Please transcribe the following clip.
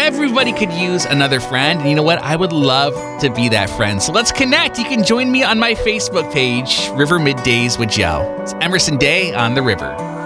everybody could use another friend. And you know what? I would love to be that friend. So let's connect. You can join me on my Facebook page, River Middays with Joe. It's Emerson Day on the River.